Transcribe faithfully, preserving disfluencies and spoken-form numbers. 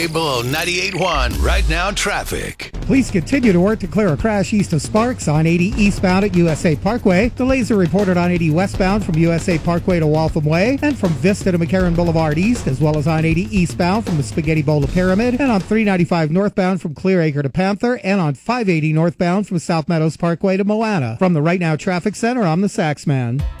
Below ninety-eight point one, right now traffic. Police continue to work to clear a crash east of Sparks on eighty eastbound at U S A Parkway. Delays are reported on eighty westbound from U S A Parkway to Waltham Way and from Vista to McCarran Boulevard East, as well as on eighty eastbound from the Spaghetti Bowl to Pyramid, and on three ninety-five northbound from Clearacre to Panther, and on five eighty northbound from South Meadows Parkway to Moana. From the Right Now Traffic Center, I'm the Saxman.